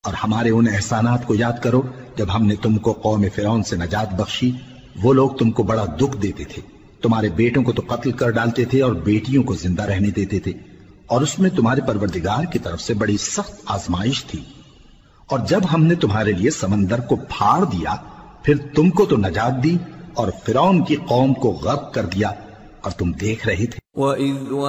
और हमारे उन एहसानात को याद करो जब हमने तुमको कौम फिरौन से नजात बख्शी। वो लोग तुमको बड़ा दुख देते थे, तुम्हारे बेटों को तो कत्ल कर डालते थे और बेटियों को जिंदा रहने देते थे, और उसमें तुम्हारे परवरदिगार की तरफ से बड़ी सख्त आजमाइश थी। और जब हमने तुम्हारे लिए समंदर को फाड़ दिया, फिर तुमको तो नजात दी और फिरौन की कौम को गर्क कर दिया, और तुम देख रहे थे।